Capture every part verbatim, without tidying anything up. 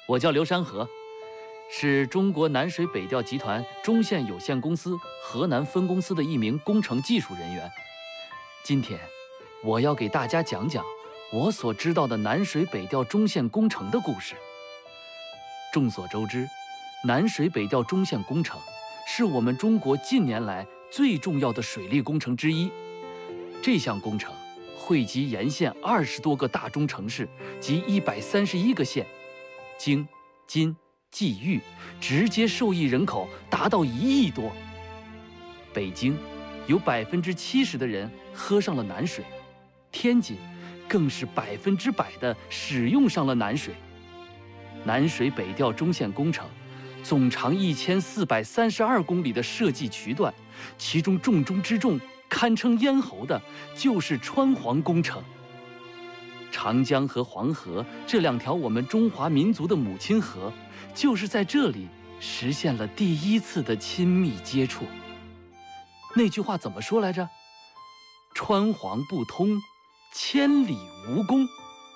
我叫刘山河，是中国南水北调集团中线有限公司河南分公司的一名工程技术人员。今天，我要给大家讲讲我所知道的南水北调中线工程的故事。众所周知，南水北调中线工程是我们中国近年来最重要的水利工程之一。这项工程汇集沿线二十多个大中城市及一百三十一个县，京、津、冀、豫直接受益人口达到一亿多。北京有百分之七十的人喝上了南水，天津更是百分之百的使用上了南水。南水北调中线工程总长一千四百三十二公里的设计渠段，其中重中之重、堪称咽喉的就是川黄工程。长江和黄河这两条我们中华民族的母亲河，就是在这里实现了第一次的亲密接触。那句话怎么说来着？川黄不通，千里无功。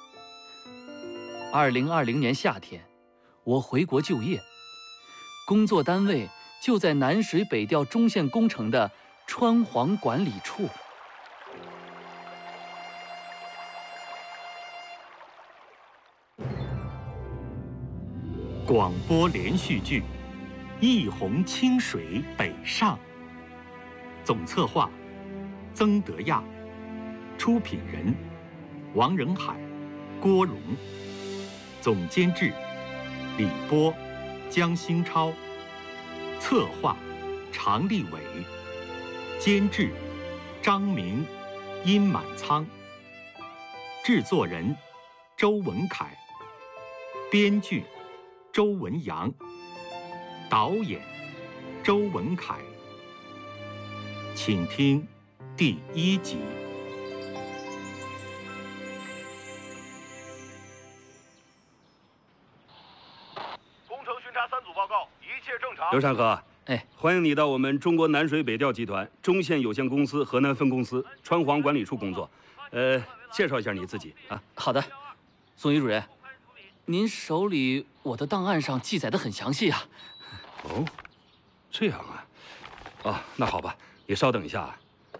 二零二零年夏天，我回国就业，工作单位就在南水北调中线工程的川黄管理处。 广播连续剧《一泓清水北上》，总策划曾德亚，出品人王仁海、郭荣，总监制李波、江新超，策划常立伟，监制张明、殷满仓，制作人周文凯，编剧周文阳，导演周文凯。请听第一集。 工程巡查三组报告，一切正常。 刘山河， 哎， 欢迎你到我们中国南水北调集团中线有限公司河南分公司川黄管理处工作。呃，介绍一下你自己啊。 好的，宋于主任，您手里我的档案上记载的很详细啊。 哦，这样啊。哦，那好吧，你稍等一下啊。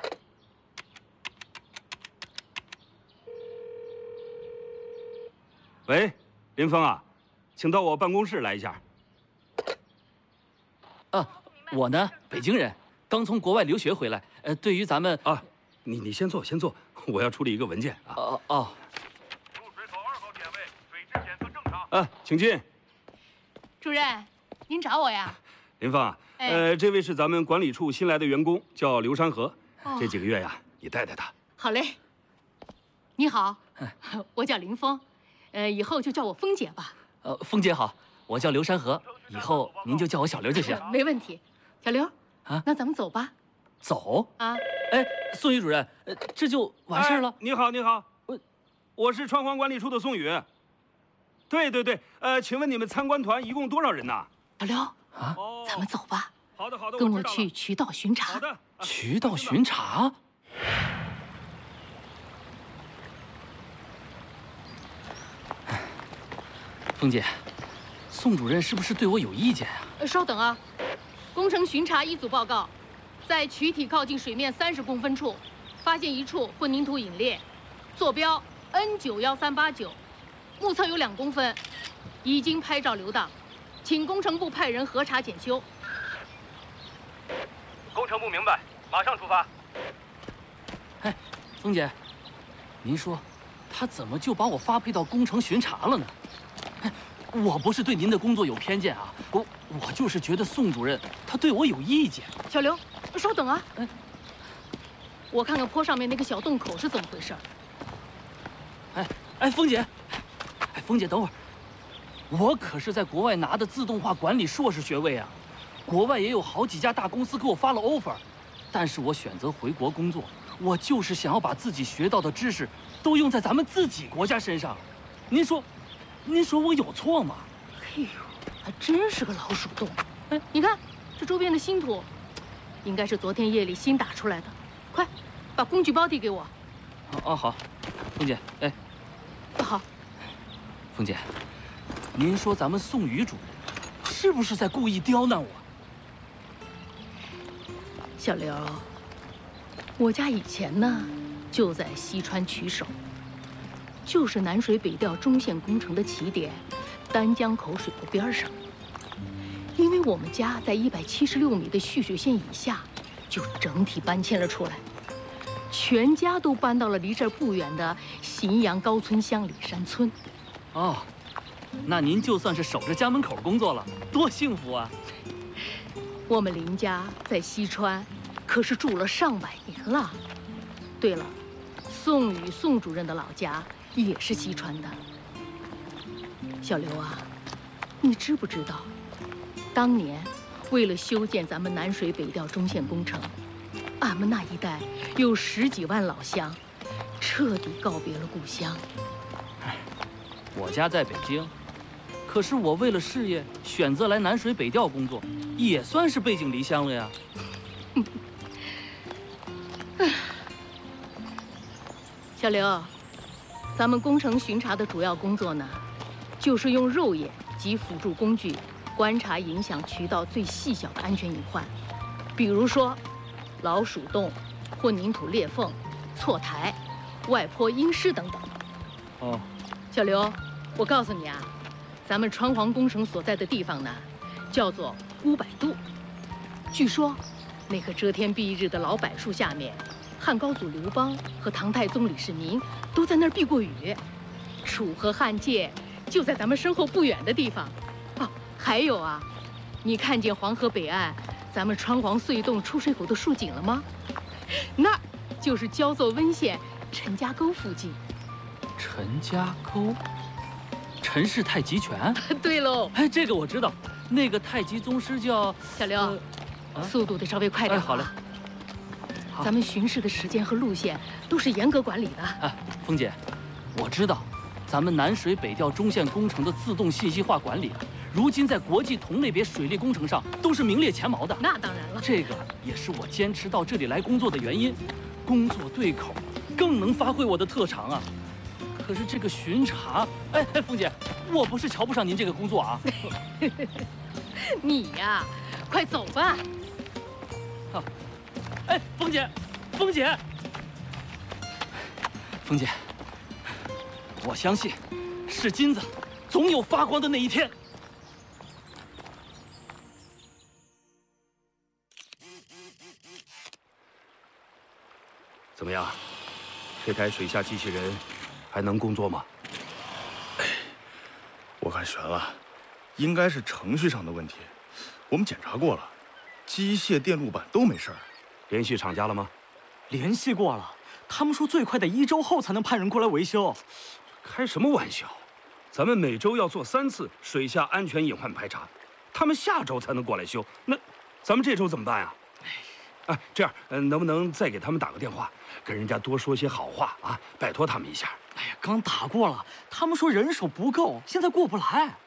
喂，林峰啊，请到我办公室来一下。 啊，我呢，北京人，刚从国外留学回来。呃，对于咱们啊，你你先坐，先坐，我要处理一个文件啊。 哦哦。 出水口二号点位，水质检测正常。 啊，请进。 主任，您找我呀？ 林峰啊， 哎、 呃，这位是咱们管理处新来的员工，叫刘山河。 哦、 这几个月呀，你带带他。 好嘞。你好，我叫林峰，呃，以后就叫我峰姐吧。 呃，峰姐好，我叫刘山河，以后您就叫我小刘就行。 没问题。小刘啊， 那咱们走吧。 走啊？ 哎，宋宇主任，呃，这就完事儿了。 哎、你好，你好， 我我是川黄管理处的宋宇。对对对，呃，请问你们参观团一共多少人呐？ 小刘啊， 咱们走吧。 好的好的， 跟我我去渠道巡查。 好的， 渠道巡查。峰姐，宋主任是不是对我有意见啊？ 呃，稍等啊，工程巡查一组报告，在渠体靠近水面三十公分处，发现一处混凝土隐裂，坐标 N 九幺三八九，目测有两公分，已经拍照留档，请工程部派人核查检修。 工程部明白，马上出发。 哎，峰姐，您说，他怎么就把我发配到工程巡查了呢？哎，我不是对您的工作有偏见啊，我我就是觉得宋主任他对我有意见。 小刘，稍等啊，哎，我看看坡上面那个小洞口是怎么回事。 哎哎，峰姐，哎，峰姐，等会儿，我可是在国外拿的自动化管理硕士学位啊。国外也有好几家大公司给我发了 offer， 但是我选择回国工作，我就是想要把自己学到的知识都用在咱们自己国家身上。您说，您说我有错吗？ 哎呦，还真是个老鼠洞。哎，你看这周边的新土，应该是昨天夜里新打出来的。快，把工具包递给我。 哦哦好，峰姐，哎， 好。 峰姐， 您说咱们宋宇主任是不是在故意刁难我？ 小刘，我家以前呢就在西川曲首，就是南水北调中线工程的起点，丹江口水库边上。因为我们家在一百七十六米的蓄水线以下，就整体搬迁了出来，全家都搬到了离这儿不远的荥阳高村乡里山村。 哦，那您就算是守着家门口工作了，多幸福啊！ 我们林家在西川，可是住了上百年了。对了，宋宇宋主任的老家也是西川的。小刘啊，你知不知道？当年，为了修建咱们南水北调中线工程，俺们那一带有十几万老乡，彻底告别了故乡。 哎，我家在北京，可是我为了事业选择来南水北调工作，也算是背井离乡了呀。 小刘，咱们工程巡查的主要工作呢，就是用肉眼及辅助工具。观察影响渠道最细小的安全隐患，比如说老鼠洞、混凝土裂缝、错台、外坡阴湿等等。 哦， 小刘，我告诉你啊，咱们川黄工程所在的地方呢，叫做乌柏渡。据说，那棵遮天蔽日的老柏树下面，汉高祖刘邦和唐太宗李世民都在那儿避过雨。楚河汉界就在咱们身后不远的地方。还有啊，你看见黄河北岸咱们川黄隧洞出水口的竖井了吗？那儿就是焦作温县陈家沟附近。 陈家沟，陈氏太极拳。 对喽， 哎，这个我知道，那个太极宗师叫小刘，呃啊、速度得稍微快点。 哎，好嘞。好， 咱们巡视的时间和路线都是严格管理的。 哎，凤姐，我知道，咱们南水北调中线工程的自动信息化管理。如今在国际同类别水利工程上都是名列前茅的。 那当然了， 这个也是我坚持到这里来工作的原因。工作对口，更能发挥我的特长啊。可是这个巡查，哎哎，凤姐，我不是瞧不上您这个工作啊。 你呀，快走吧。 好，哎，凤姐，凤姐，凤姐，我相信，是金子总有发光的那一天。 怎么样？这台水下机器人还能工作吗？ 哎，我看悬了，应该是程序上的问题。我们检查过了，机械、电路板都没事儿。 联系厂家了吗？ 联系过了，他们说最快得一周后才能派人过来维修。 开什么玩笑！咱们每周要做三次水下安全隐患排查，他们下周才能过来修。那咱们这周怎么办呀？哎，这样，嗯，能不能再给他们打个电话，跟人家多说些好话啊？拜托他们一下。 哎呀，刚打过了，他们说人手不够，现在过不来。